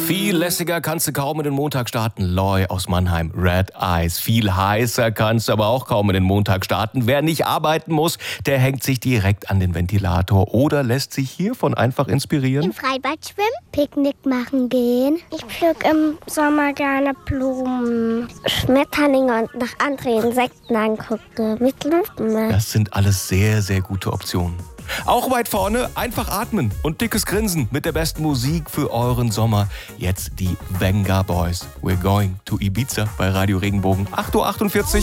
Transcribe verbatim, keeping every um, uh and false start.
Viel lässiger kannst du kaum in den Montag starten. Loy aus Mannheim, Red Eyes. Viel heißer kannst du aber auch kaum in den Montag starten. Wer nicht arbeiten muss, der hängt sich direkt an den Ventilator oder lässt sich hiervon einfach inspirieren. Im Freibad schwimmen, Picknick machen gehen. Ich pflück im Sommer gerne Blumen, Schmetterlinge und nach anderen Insekten angucke mit Lupen. Das sind alles sehr, sehr gute Optionen. Auch weit vorne einfach atmen und dickes Grinsen mit der besten Musik für euren Sommer. Jetzt die Venga Boys. We're going to Ibiza bei Radio Regenbogen. acht Uhr achtundvierzig.